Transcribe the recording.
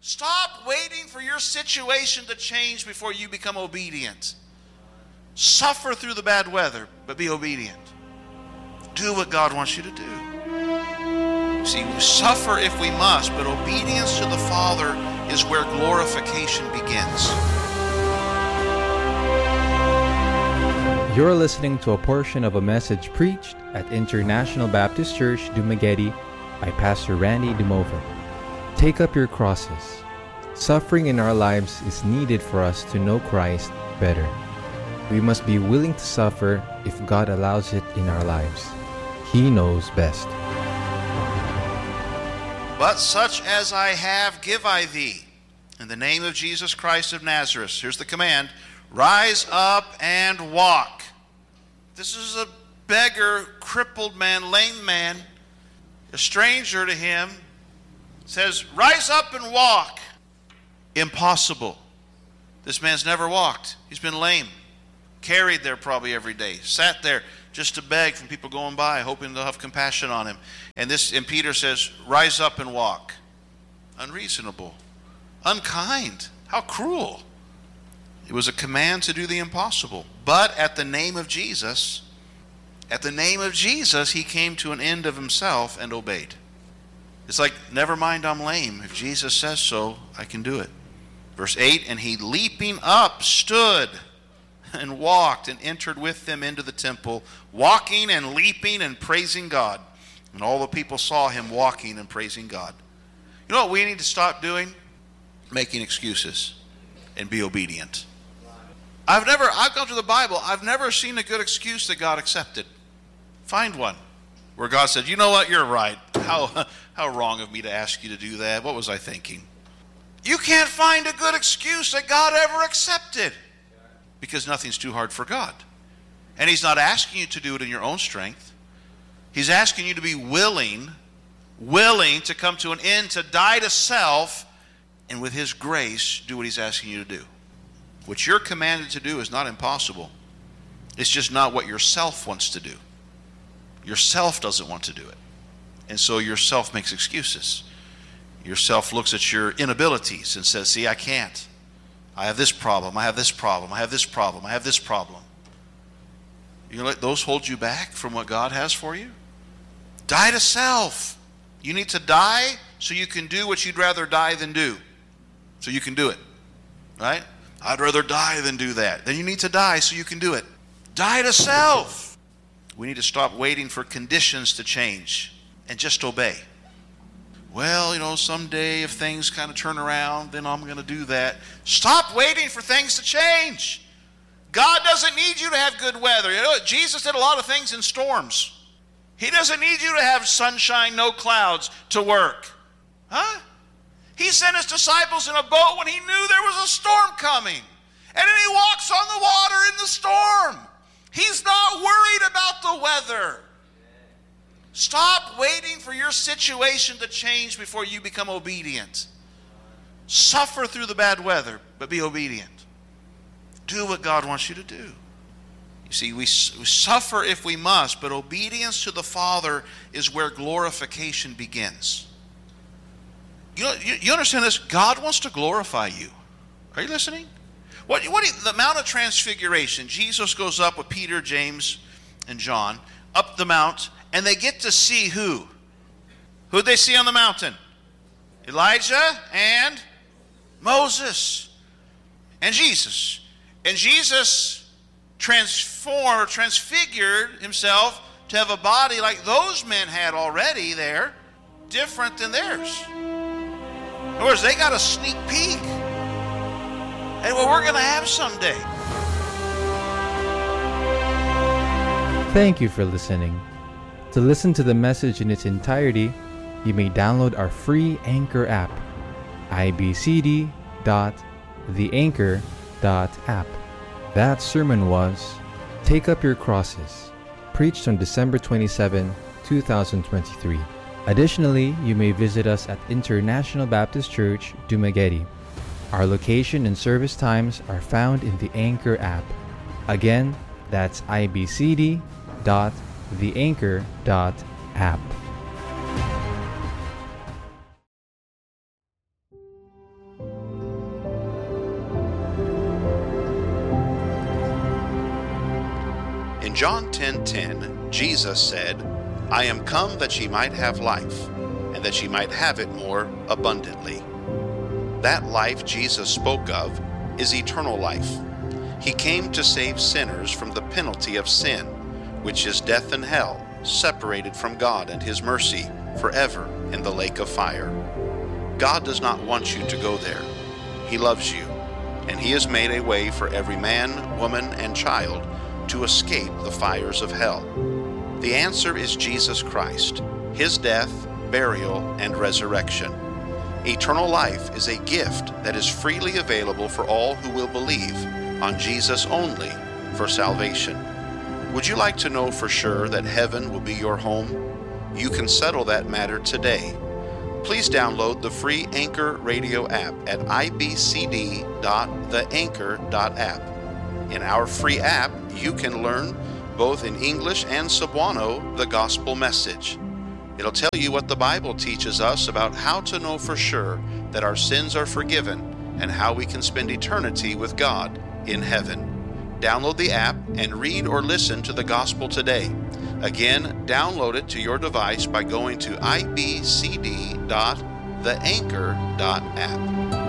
Stop waiting for your situation to change before you become obedient. Suffer through the bad weather, but be obedient. Do what God wants you to do. See, we suffer if we must, but obedience to the Father is where glorification begins. You're listening to a portion of a message preached at International Baptist Church, Dumaguete by Pastor Randy Dumova. Take up your crosses. Suffering in our lives is needed for us to know Christ better. We must be willing to suffer if God allows it in our lives. He knows best. But such as I have, give I thee. In the name of Jesus Christ of Nazareth. Here's the command. Rise up and walk. This is a beggar, crippled man, lame man, a stranger to him. Says, rise up and walk. Impossible. This man's never walked. He's been lame. Carried there probably every day. Sat there just to beg from people going by, hoping they'll have compassion on him. And Peter says, rise up and walk. Unreasonable. Unkind. How cruel. It was a command to do the impossible. But at the name of Jesus, he came to an end of himself and obeyed. It's like, never mind I'm lame. If Jesus says so, I can do it. Verse 8, and he leaping up stood and walked and entered with them into the temple, walking and leaping and praising God. And all the people saw him walking and praising God. You know what we need to stop doing? Making excuses and be obedient. I've gone through the Bible. I've never seen a good excuse that God accepted. Find one where God said, you know what, you're right. How wrong of me to ask you to do that. What was I thinking? You can't find a good excuse that God ever accepted. Because nothing's too hard for God. And he's not asking you to do it in your own strength. He's asking you to be willing to come to an end, to die to self, and with his grace, do what he's asking you to do. What you're commanded to do is not impossible. It's just not what yourself wants to do. Yourself doesn't want to do it. And so yourself makes excuses. Yourself looks at your inabilities and says, see, I can't. I have this problem, I have this problem, I have this problem, I have this problem. You're going to let those hold you back from what God has for you? Die to self. You need to die so you can do what you'd rather die than do. So you can do it. Right? I'd rather die than do that. Then you need to die so you can do it. Die to self. We need to stop waiting for conditions to change and just obey. Well, someday if things kind of turn around, then I'm going to do that. Stop waiting for things to change. God doesn't need you to have good weather. Jesus did a lot of things in storms. He doesn't need you to have sunshine, no clouds to work. Huh? He sent his disciples in a boat when he knew there was a storm coming. And then he walks on the water in the storm. He's not worried about the weather. Stop waiting for your situation to change before you become obedient. Suffer through the bad weather, but be obedient. Do what God wants you to do. You see, we suffer if we must, but obedience to the Father is where glorification begins. You understand this? God wants to glorify you. Are you listening? The Mount of Transfiguration, Jesus goes up with Peter, James, and John up the mount, and they get to see who? Who'd they see on the mountain? Elijah and Moses and Jesus. And Jesus transfigured himself to have a body like those men had already there, different than theirs. In other words, they got a sneak peek at what we're going to have someday. Thank you for listening. To listen to the message in its entirety, you may download our free Anchor app, ibcd.theanchor.app. That sermon was Take Up Your Crosses, preached on December 27, 2023. Additionally, you may visit us at International Baptist Church, Dumaguete. Our location and service times are found in the Anchor app. Again, that's ibcd.theanchor.app. In John 10:10, Jesus said, "I am come that ye might have life, and that ye might have it more abundantly." That life Jesus spoke of is eternal life. He came to save sinners from the penalty of sin, which is death and hell, separated from God and His mercy forever in the lake of fire. God does not want you to go there. He loves you, and He has made a way for every man, woman, and child to escape the fires of hell. The answer is Jesus Christ, His death, burial, and resurrection. Eternal life is a gift that is freely available for all who will believe on Jesus only for salvation. Would you like to know for sure that heaven will be your home? You can settle that matter today. Please download the free Anchor Radio app at ibcd.theanchor.app. In our free app, you can learn, both in English and Cebuano, the gospel message. It'll tell you what the Bible teaches us about how to know for sure that our sins are forgiven and how we can spend eternity with God in heaven. Download the app and read or listen to the gospel today. Again, download it to your device by going to ibcd.theanchor.app.